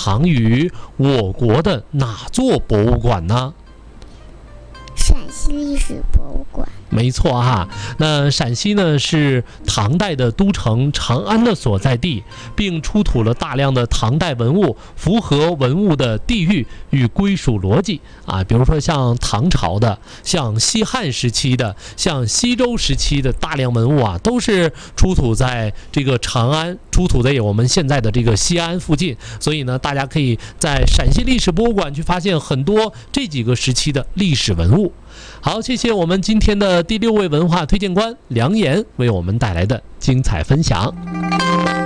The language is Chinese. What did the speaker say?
藏于我国的哪座博物馆呢？ 陕西历史博物馆。 没错哈，那陕西呢是唐代的都城长安的所在地，并出土了大量的唐代文物，符合文物的地域与归属逻辑啊。比如说像唐朝的、像西汉时期的、像西周时期的大量文物啊，都是出土在这个长安，出土在我们现在的这个西安附近。所以呢，大家可以在陕西历史博物馆去发现很多这几个时期的历史文物。好，谢谢我们今天的第6位文化推荐官梁岩为我们带来的精彩分享。